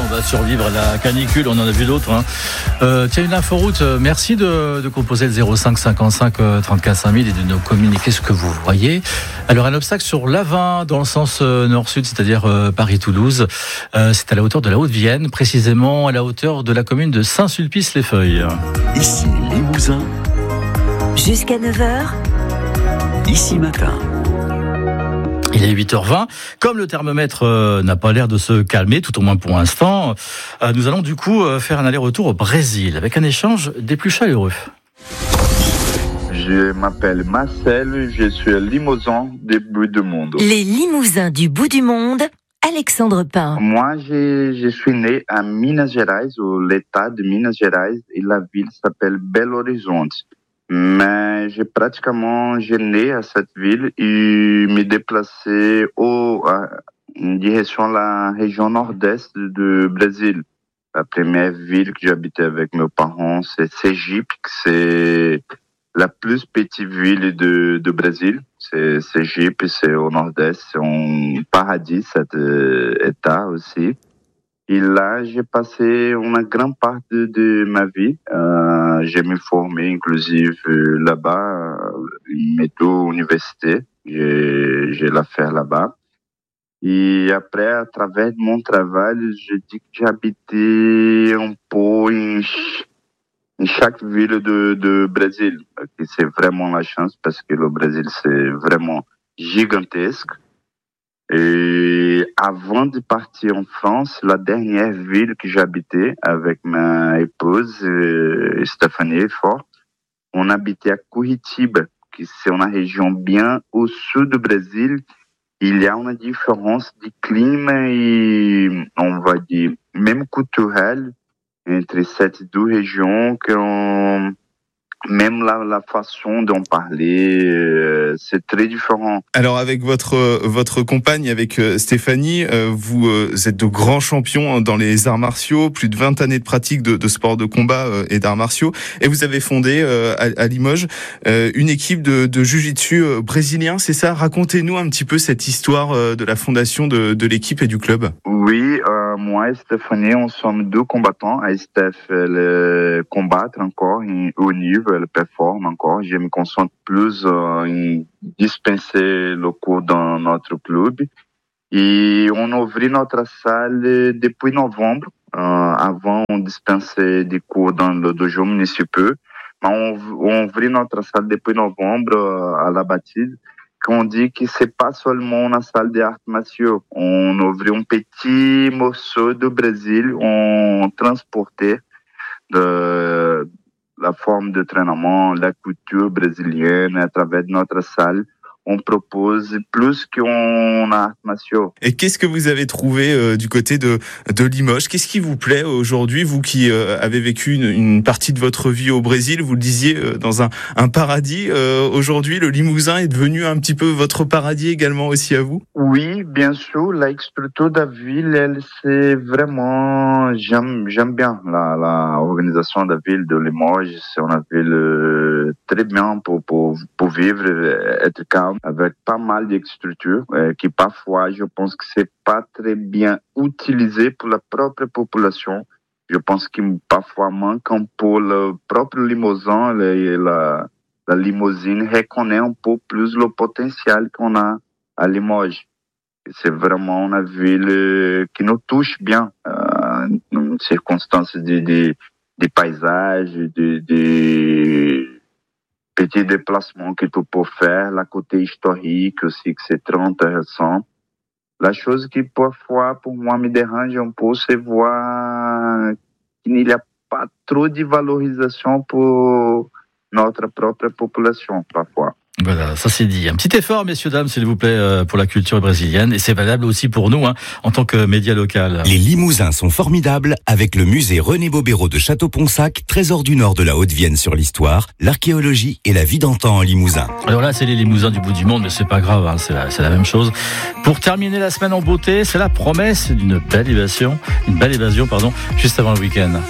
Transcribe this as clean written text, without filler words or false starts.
on va survivre à la canicule, on en a vu d'autres. Tiens, une inforoute, merci de composer le 05 55 34 5000 et de nous communiquer ce que vous voyez. Alors, un obstacle sur l'A20 dans le sens nord-sud, c'est-à-dire Paris-Toulouse. C'est à la hauteur de la Haute-Vienne, précisément à la hauteur de la commune de Saint-Sulpice-les-Feuilles. Ici Limousin. Jusqu'à 9h. Ici Matin. Il est 8h20. Comme le thermomètre n'a pas l'air de se calmer, tout au moins pour l'instant, nous allons du coup faire un aller-retour au Brésil avec un échange des plus chaleureux. Je m'appelle Marcel, je suis à Limousin du bout du monde. Les Limousins du bout du monde, Alexandre Pin. Moi, je suis né à Minas Gerais, ou l'état de Minas Gerais, et la ville s'appelle Belo Horizonte. Mais j'ai né à cette ville et me déplacé en direction de la région nord-est du Brésil. La première ville que j'habitais avec mes parents, c'est Sergipe, c'est la plus petite ville du Brésil. C'est Sergipe, c'est au nord-est, c'est un paradis, cet état aussi. Et là, j'ai passé une grande partie de ma vie. J'ai me formé, inclusive, là-bas, métro université. J'ai la faire là-bas. Et après, à travers mon travail, je dis que j'habitais un peu en chaque ville de Brésil. C'est vraiment la chance parce que le Brésil, c'est vraiment gigantesque. Et avant de partir en France, la dernière ville que j'habitais avec ma épouse, Stéphanie Fort, on habitait à Curitiba, qui c'est une région bien au sud du Brésil. Il y a une différence de climat et, on va dire, même culturelle entre ces deux régions même la façon d'en parler, c'est très différent. Alors avec votre compagne, avec Stéphanie, vous êtes de grands champions dans les arts martiaux, plus de 20 années de pratique de sport de combat et d'arts martiaux, et vous avez fondé à Limoges une équipe de jiu-jitsu brésilien, c'est ça? Racontez-nous un petit peu cette histoire de la fondation de l'équipe et du club. Oui, moi et Stéphanie, on sommes deux combattants. Et Steph, elle combat encore au niveau, elle performe encore. Je me concentre plus en dispenser le cours dans notre club. Et on a ouvert notre salle depuis novembre. Avant, on dispensait des cours dans le dojo municipal. Mais on a ouvert notre salle depuis novembre à la Baptiste. On dit que c'est pas seulement une salle d'arts martiaux. On ouvre un petit morceau du Brésil, on transportait la forme de trainement, la culture brésilienne à travers notre salle. On propose plus qu'un art martiaux. Et qu'est-ce que vous avez trouvé du côté de Limoges? Qu'est-ce qui vous plaît aujourd'hui, vous qui avez vécu une partie de votre vie au Brésil? Vous le disiez, dans un paradis. Aujourd'hui, le Limousin est devenu un petit peu votre paradis également aussi à vous? Oui, bien sûr. La structure de la ville, elle, c'est vraiment... J'aime bien la organisation de la ville de Limoges. C'est une ville très bien pour vivre, être calme, avec pas mal de structures qui parfois, je pense que c'est pas très bien utilisé pour la propre population. Je pense qu'il parfois manque un peu le propre Limousin, la Limousine reconnaît un peu plus le potentiel qu'on a à Limoges. C'est vraiment une ville qui nous touche bien, dans circonstances des paysages, des petits déplacements que tu peux faire, la côté historique aussi, que c'est très intéressant. La chose qui parfois, pour moi, me dérange un peu, c'est voir qu'il n'y a pas trop de valorisation pour notre propre population, parfois. Voilà, ça c'est dit. Un petit effort, messieurs, dames, s'il vous plaît, pour la culture brésilienne. Et c'est valable aussi pour nous, en tant que média local. Les Limousins sont formidables avec le musée René Bobéro de Château-Ponsac, trésor du nord de la Haute-Vienne sur l'histoire, l'archéologie et la vie d'antan en Limousin. Alors là, c'est les Limousins du bout du monde, mais c'est pas grave, c'est la même chose. Pour terminer la semaine en beauté, c'est la promesse d'une belle évasion, juste avant le week-end.